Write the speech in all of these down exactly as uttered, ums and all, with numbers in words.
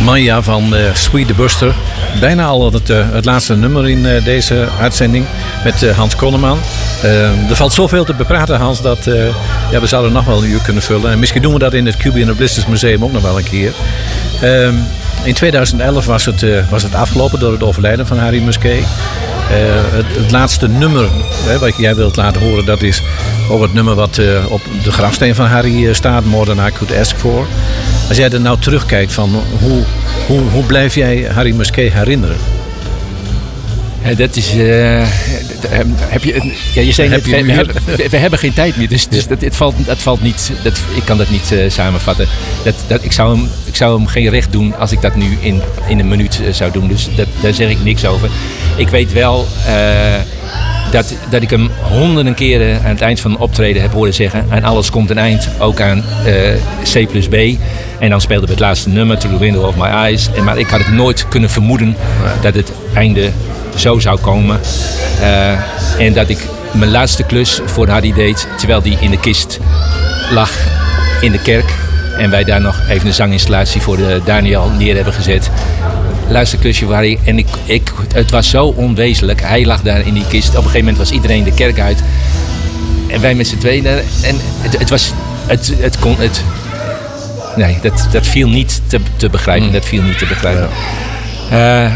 Maya van uh, Sweet the Buster. Bijna al het, uh, het laatste nummer in uh, deze uitzending met uh, Hans Konneman. Uh, er valt zoveel te bepraten, Hans, dat uh, ja, we zouden nog wel een uur kunnen vullen. En misschien doen we dat in het Q B and the Blisters Museum ook nog wel een keer. Uh, in tweeduizend elf was het, uh, was het afgelopen door het overlijden van Harry Musquet. Uh, het, het laatste nummer hè, wat jij wilt laten horen, dat is ook het nummer wat uh, op de grafsteen van Harry uh, staat. More Than I Could Ask For. Als jij er nou terugkijkt van hoe, hoe, hoe blijf jij Harry Musquet herinneren? Ja, dat is... Uh, heb je, ja, je zei net, we, we, hebben, we, we hebben geen tijd meer, dus, dus ja. dat, het valt, dat valt niet... Dat, ik kan dat niet uh, samenvatten. Dat, dat, ik, zou hem, ik zou hem geen recht doen als ik dat nu in, in een minuut uh, zou doen. Dus dat, daar zeg ik niks over. Ik weet wel... Uh, Dat, dat ik hem honderden keren aan het eind van een optreden heb horen zeggen... aan alles komt een eind, ook aan uh, C plus B. En dan speelden we het laatste nummer, Through the Window of My Eyes. En, maar ik had het nooit kunnen vermoeden dat het einde zo zou komen. Uh, en dat ik mijn laatste klus voor Harry deed... terwijl hij in de kist lag in de kerk. En wij daar nog even een zanginstallatie voor de Daniel neer hebben gezet... Luisterklusje waar ik, en ik, ik, het was zo onwezenlijk. Hij lag daar in die kist. Op een gegeven moment was iedereen de kerk uit. En wij met z'n tweeën daar. En het, het was, het, het kon, het, nee, dat, dat viel niet te, te begrijpen. Mm. Dat viel niet te begrijpen. Ja, uh,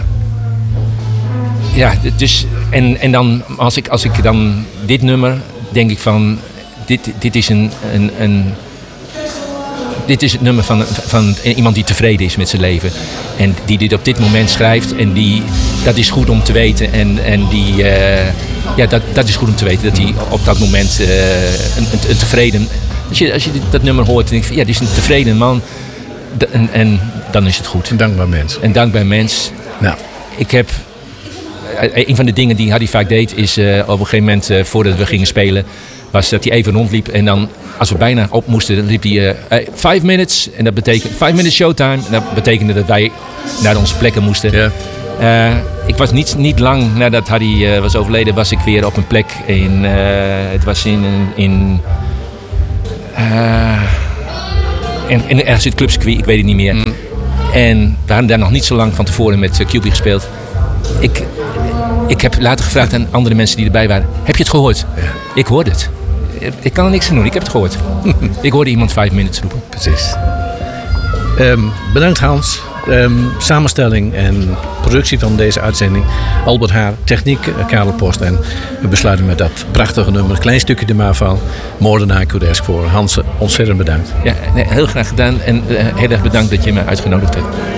ja dus, en, en dan, als ik, als ik dan dit nummer, denk ik van, dit, dit is een, een, een Dit is het nummer van, van iemand die tevreden is met zijn leven. En die dit op dit moment schrijft. En die, dat is goed om te weten. En, en die, uh, ja, dat, dat is goed om te weten. Dat hij op dat moment uh, een, een, een tevreden... Als je, als je dat nummer hoort, dan denk je, ja, dit is een tevreden man. En, en dan is het goed. Een dankbaar mens. Een dankbaar mens. Nou. Ik heb... Een van de dingen die Harry vaak deed, is uh, op een gegeven moment, uh, voordat we gingen spelen... was dat hij even rondliep en dan, als we bijna op moesten, dan riep hij uh, hey, five minutes. En dat betekent five minutes showtime. En dat betekende dat wij naar onze plekken moesten. Yeah. Uh, ik was niet, niet lang nadat Harry uh, was overleden, was ik weer op een plek in, uh, het was in, in, uh, in, in ergens in het clubcircuit, ik weet het niet meer. Mm. En we hadden daar nog niet zo lang van tevoren met uh, Q B gespeeld. Ik, ik heb later gevraagd aan andere mensen die erbij waren, heb je het gehoord? Ja. Ik hoorde het. Ik kan er niks aan doen, ik heb het gehoord. Ik hoorde iemand vijf minuten roepen. Precies. Um, bedankt Hans. Um, samenstelling en productie van deze uitzending. Albert Haar, techniek Karel Post. En we besluiten met dat prachtige nummer. Een klein stukje er maar van. More Than I Could Ask For. Hans, ontzettend bedankt. Ja, nee, heel graag gedaan. En uh, heel erg bedankt dat je me uitgenodigd hebt.